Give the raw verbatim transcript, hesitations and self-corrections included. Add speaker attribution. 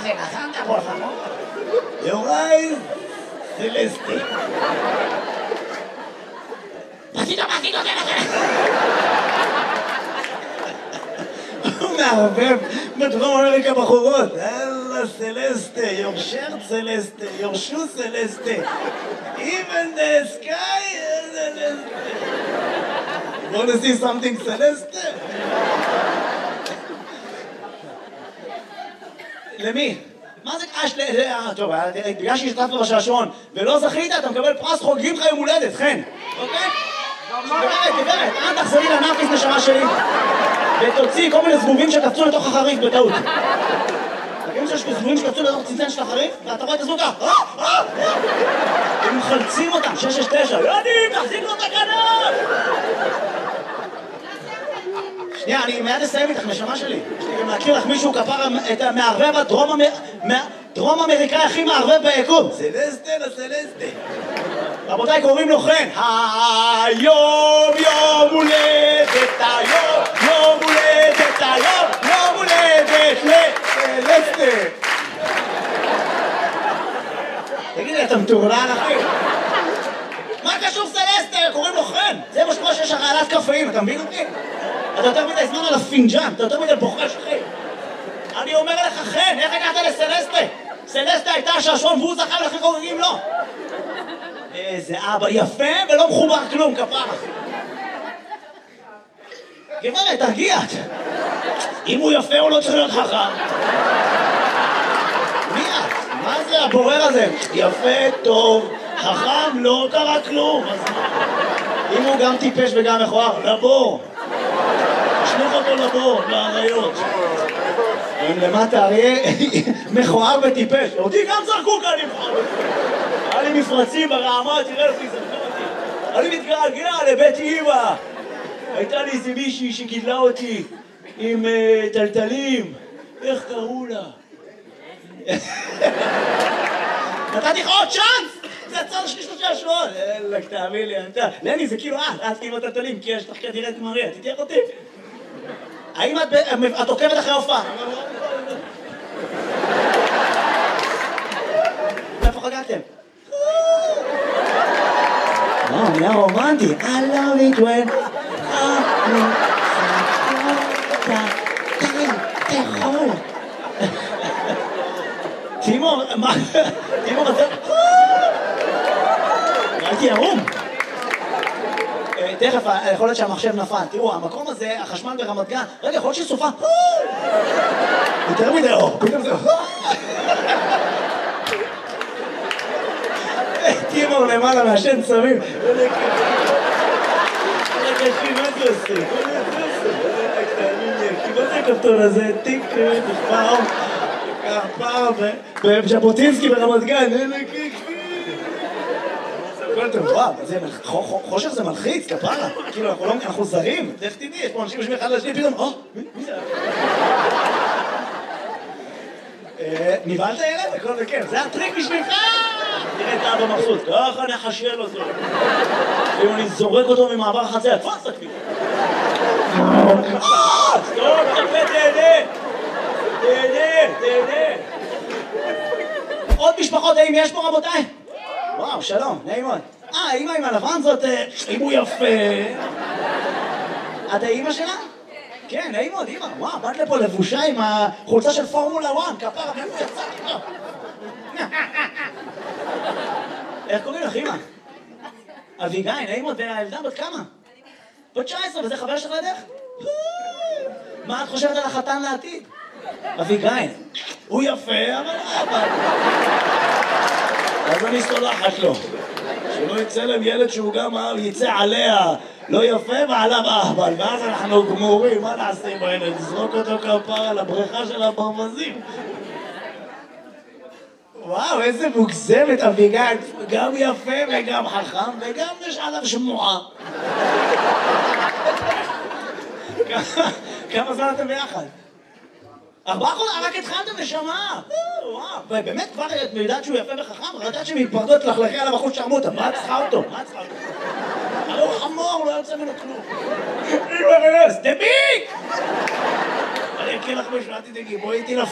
Speaker 1: זה נכון? תבוא לך. יוראי סלסטי.
Speaker 2: פרסידו, פרסידו, זה נכון.
Speaker 1: הוא מערבב בדרום אמריקה בחורות. אללה סלסטה, your shirt סלסטה, your shoe סלסטה. Even the sky סלסטה. wanna see something סלסטה? למי? מה זה קש? טוב, בגלל שהשתתפת בשעשועון ולא זכית, אתה מקבל פרס חוגגים לך יום הולדת, חן. אוקיי? גברת, גברת, אל תחזרי לנאפיס נשמה שלי ותוציא כל מיני זבובים שקפצו לתוך החריף בטעות. תגידו שיש זבובים שקפצו לתוך צנצן של החריף ואתה רואה את הזבוב ככה הם מחלצים אותם, שש שש תשע יוני, תחזיק לו את הכנף! שנייה, אני מיד אסיים איתך נשמה שלי. יש לי גם להכיר לך מישהו כפר את המערבב הדרום אמריקאי הכי מערבב ביקום. סלסטה לסלסטה. רבותיי, קוראים לו חן. היום יום הולדת, היום יום הולדת, היום יום הולדת לסלסטה. תגיד לי, אתה מטורלל אחי? מה קשור סלסטה? קוראים לו חן. זה מה שקורה שיש הרעלת קפאים, אתה מבין אותי? אתה יותר מדי זמן על הפינג'אן, אתה יותר מדי בוחש אחי. אני אומר לך חן, איך הגעת לסלסטה? סלסטה הייתה השעשועון והוא זכה ולכן חוגגים לו. איזה אבא יפה ולא מחובר כלום, כפרה. גברת, תרגיעת. אם הוא יפה הוא לא צריך להיות חכם. מי את? מה זה הבורר הזה? יפה, טוב, חכם, לא קרה כלום. אז אם הוא גם טיפש וגם מכוער, לבור. תשלוח אותו לבור, לאריות. אם למטה אריה מכוער וטיפש. אותי גם זרקו כאן עם חבר. היה לי מפרצים ברעמה, תראה לפי זרקו אותי. אני מתגעגע לבית אמא. הייתה לי איזה מישהי שגידלה אותי עם טלטלים. איך קראו לה? נתתי לך עוד צ'אנס! זה הצד השני שלושה השעון! אלק, תאמין לי, אתה... לני, זה כאילו את, את כאילו טלטלים, כי יש לך כנראה את מריה, תתייך אותי. האם את עוקבת אחרי הופעה? איפה חגגתם? וואו, נהיה רומנטי. I love it when... תאכול. תימור, מה? תימור, אתה... הייתי ערום. תכף, יכול להיות שהמחשב נפל. תראו, המקום הזה, החשמל ברמת גן, רגע, יכול להיות שהיא סופה. יותר מדי אור, פתאום זה... תימור למעלה מהשן צמים. רגע, מה זה עושה? מה זה הכפתור הזה? טיק, פעם, פעם, בז'בוטינסקי ברמת גן. וואו, חושך זה מלחיץ, כפרה. כאילו, אנחנו זרים. איך תדעי, יש פה אנשים יושבים אחד לשני, פתאום, או, מי זה? נבהלת ילד? הכל בכיף. זה הטריק בשבילך! תראה את אבא מבסוט, ככה נחשל אותו. אם אני זורק אותו ממעבר החצר, תפוס אותי. סטופ, תפה, תהנה. תהנה, תהנה. עוד משפחות, האם יש פה רבותיי? וואו, שלום, נעים מאוד. אה, האמא עם הלבן זאת, אם הוא יפה. את האמא שלה? כן, נעים מאוד, אמא. וואו, באת לפה לבושה עם החולצה של פורמולה אחת, כפרה, ואיפה יצא איתו? איך קוראים לך, אמא? אביגיל, נעים מאוד, והילדה בת כמה? בת תשע עשרה, וזה חבר שלך לדרך? מה את חושבת על החתן לעתיד? אביגיל, הוא יפה, אבל אבל... אז אני סולחת לו. שלא יצא להם ילד שהוא גם יצא עליה לא יפה ועליו אהבל, ואז אנחנו גמורים, מה נעשה עם הילד? נזרוק אותו כפרה על הבריכה של הברווזים. וואו, איזה מוגזמת אביגיל, גם יפה וגם חכם וגם יש עליו שמועה. כמה זמן אתם ביחד? ארבעה חודשים, רק התחלתם נשמה. וואו, ובאמת כבר את יודעת שהוא יפה וחכם, רק יודעת שמתפרדות לחלכי עליו אחוז שרמוטה. מה את צריכה אותו? מה את צריכה אותו? הרי הוא חמור, לא יוצא ממנו כלום. אמא ונס, דביק! אני אקריא לך משהו, אל תדאגי, בואי איתי לפ...